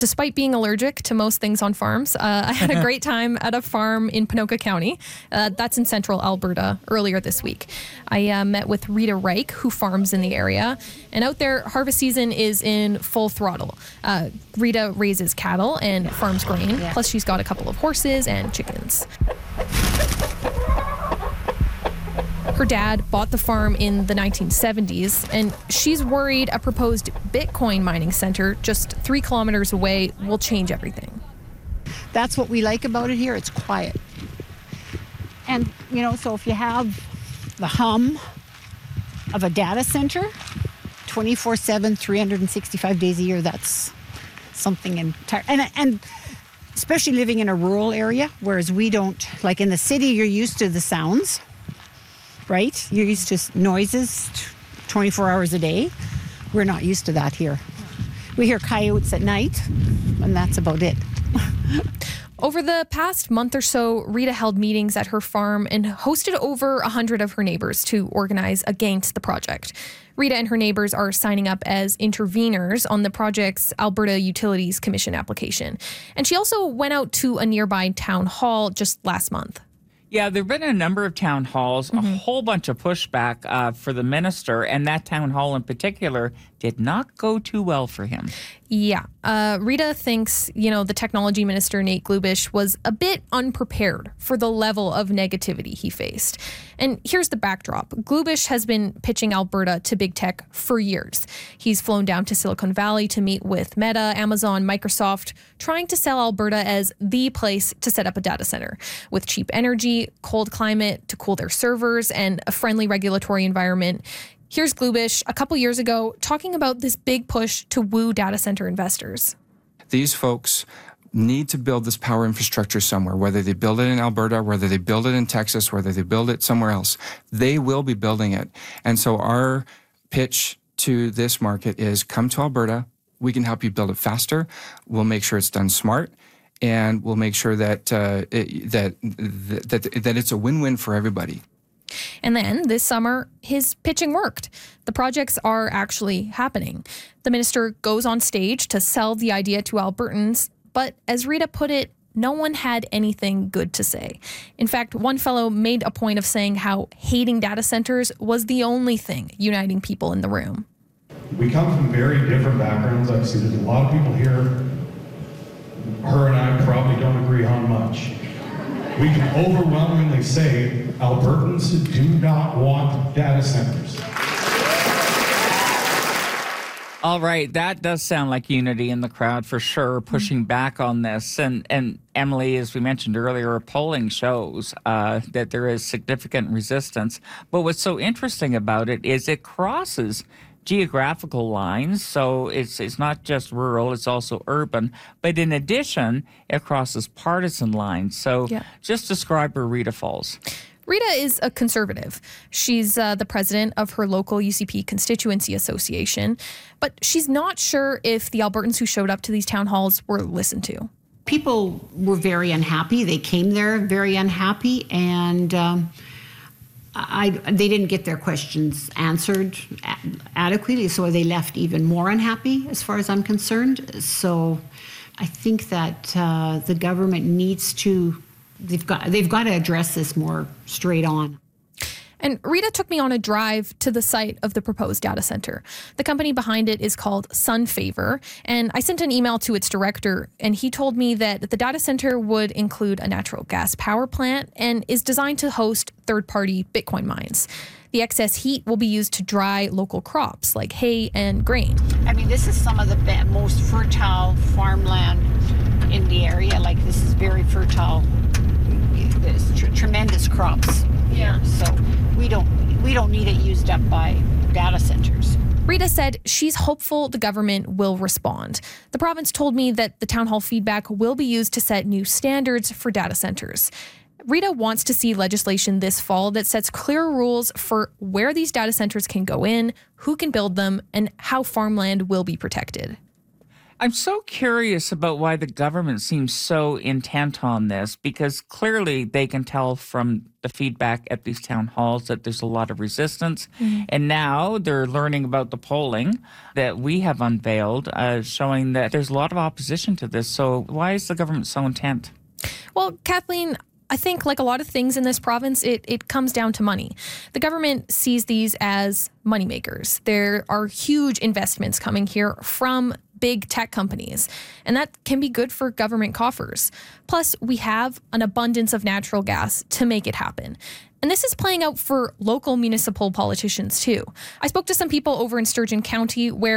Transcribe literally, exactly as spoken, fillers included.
Despite being allergic to most things on farms, uh, I had a great time at a farm in Ponoka County. Uh, that's in central Alberta earlier this week. I uh, met with Rita Reich, who farms in the area. And out there, harvest season is in full throttle. Uh, Rita raises cattle and farms grain. Yeah. Plus, she's got a couple of horses and chickens. Her dad bought the farm in the nineteen seventies, and she's worried a proposed Bitcoin mining center just three kilometers away will change everything. That's what we like about it here. It's quiet. And, you know, so if you have the hum of a data center, twenty-four seven, three hundred sixty-five days a year, that's something entire. And, and especially living in a rural area, whereas we don't, like in the city, you're used to the sounds. Right? You're used to noises twenty-four hours a day. We're not used to that here. We hear coyotes at night, and that's about it. Over the past month or so, Rita held meetings at her farm and hosted over one hundred of her neighbors to organize against the project. Rita and her neighbors are signing up as interveners on the project's Alberta Utilities Commission application. And she also went out to a nearby town hall just last month. Yeah, there have been a number of town halls, mm-hmm. a whole bunch of pushback uh, for the minister, and that town hall in particular did not go too well for him. Yeah. Uh, Rita thinks, you know, the technology minister, Nate Glubish, was a bit unprepared for the level of negativity he faced. And here's the backdrop. Glubish has been pitching Alberta to big tech for years. He's flown down to Silicon Valley to meet with Meta, Amazon, Microsoft, trying to sell Alberta as the place to set up a data center with cheap energy, cold climate to cool their servers, and a friendly regulatory environment. Here's Glubish a couple years ago talking about this big push to woo data center investors. These folks need to build this power infrastructure somewhere, whether they build it in Alberta, whether they build it in Texas, whether they build it somewhere else. They will be building it. And so our pitch to this market is come to Alberta. We can help you build it faster. We'll make sure it's done smart. And we'll make sure that uh, it, that, that that it's a win-win for everybody. And then this summer, his pitching worked. The projects are actually happening. The minister goes on stage to sell the idea to Albertans, but as Rita put it, no one had anything good to say. In fact, one fellow made a point of saying how hating data centers was the only thing uniting people in the room. We come from very different backgrounds. I see there's a lot of people here. Her and I probably don't agree on much. We can overwhelmingly say Albertans do not want data centers. All right, that does sound like unity in the crowd for sure, pushing mm-hmm. back on this. And and Emily, as we mentioned earlier, polling shows uh, that there is significant resistance. But what's so interesting about it is it crosses geographical lines, so it's it's not just rural, it's also urban. But in addition, it crosses partisan lines. So yeah. Just describe where Rita falls. Rita is a conservative. She's uh, the president of her local U C P Constituency Association, but she's not sure if the Albertans who showed up to these town halls were listened to. People were very unhappy. They came there very unhappy, and um, I, they didn't get their questions answered adequately, so they left even more unhappy as far as I'm concerned. So I think that uh, the government needs to They've got they've got to address this more straight on. And Rita took me on a drive to the site of the proposed data center. The company behind it is called SunFavor, and I sent an email to its director, and he told me that the data center would include a natural gas power plant and is designed to host third-party Bitcoin mines. The excess heat will be used to dry local crops like hay and grain. I mean, this is some of the be- most fertile farmland in the area. Like, this is very fertile. There's tr- tremendous crops here, yeah. So we don't we don't need it used up by data centers. Rita said she's hopeful the government will respond. The province told me that the town hall feedback will be used to set new standards for data centers. Rita wants to see legislation this fall that sets clear rules for where these data centers can go in, who can build them, and how farmland will be protected. I'm so curious about why the government seems so intent on this, because clearly they can tell from the feedback at these town halls that there's a lot of resistance. Mm-hmm. And now they're learning about the polling that we have unveiled, uh, showing that there's a lot of opposition to this. So why is the government so intent? Well, Kathleen, I think like a lot of things in this province, it, it comes down to money. The government sees these as moneymakers. There are huge investments coming here from big tech companies, and that can be good for government coffers. Plus, we have an abundance of natural gas to make it happen. And this is playing out for local municipal politicians too. I spoke to some people over in Sturgeon County where